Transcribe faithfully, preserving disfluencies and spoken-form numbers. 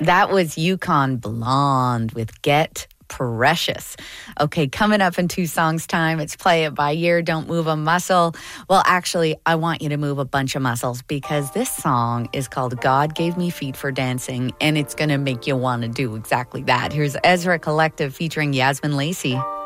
That was Yukon Blonde with Get Precious. Okay, coming up in two songs time, it's Play It By Ear, Don't Move a Muscle. Well, actually, I want you to move a bunch of muscles because this song is called God Gave Me Feet for Dancing, and it's going to make you want to do exactly that. Here's Ezra Collective featuring Yasmin Lacey.